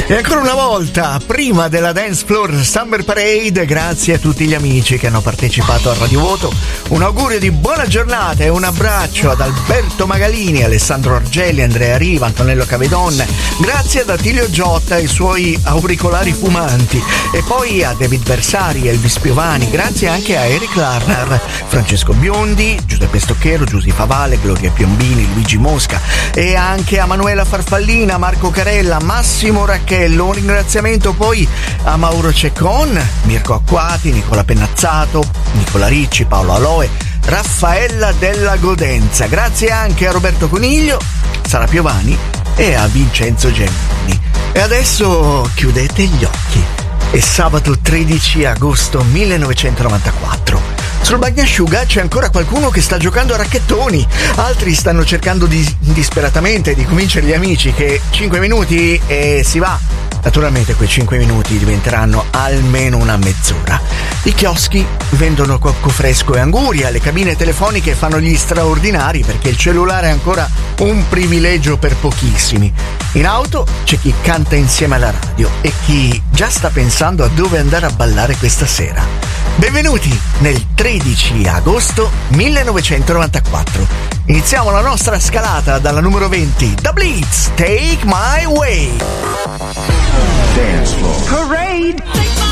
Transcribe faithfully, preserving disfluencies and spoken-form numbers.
E ancora una volta, prima della Dance Floor Summer Parade, grazie a tutti gli amici che hanno partecipato al Radio Voto. Un augurio di buona giornata e un abbraccio ad Alberto Magalini, Alessandro Argelli, Andrea Riva, Antonello Cavedon. Grazie ad Attilio Giotta e i suoi auricolari fumanti. E poi a David Bersari, Elvis Piovani. Grazie anche a Eric Larnar, Francesco Biondi, Giuseppe Stocchero, Giusy Favale, Gloria Piombini, Luigi Mosca. E anche a Manuela Farfallina, Marco Carella, Massimo Racchello. Un ringraziamento poi a Mauro Ceccon, Mirko Acquati, Nicola Pennazzato, Nicola Ricci, Paolo Aloe, Raffaella Della Godenza. Grazie anche a Roberto Coniglio, Sara Piovani e a Vincenzo Gemini. E adesso chiudete gli occhi. È sabato tredici agosto millenovecentonovantaquattro. Sul bagnasciuga c'è ancora qualcuno che sta giocando a racchettoni, altri stanno cercando di, disperatamente di convincere gli amici che cinque minuti e si va. Naturalmente quei cinque minuti diventeranno almeno una mezz'ora. I chioschi vendono cocco fresco e anguria, le cabine telefoniche fanno gli straordinari perché il cellulare è ancora un privilegio per pochissimi. In auto c'è chi canta insieme alla radio e chi già sta pensando a dove andare a ballare questa sera. Benvenuti nel tredici agosto millenovecentonovantaquattro. Iniziamo la nostra scalata dalla numero venti, The Blitz, Take My Way. Dance Floor Parade.